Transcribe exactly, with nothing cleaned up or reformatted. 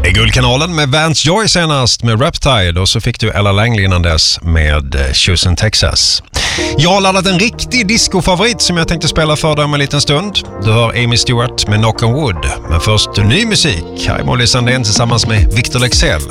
I Guldkanalen med Vance Joy senast med Reptide, och så fick du Ella Langley innan dess med Houston, Texas. Jag har laddat en riktig discofavorit som jag tänkte spela för dig om en liten stund. Du hör Amy Stewart med Knock on Wood. Men först ny musik. Här är Molly Sandén tillsammans med Victor Lexell.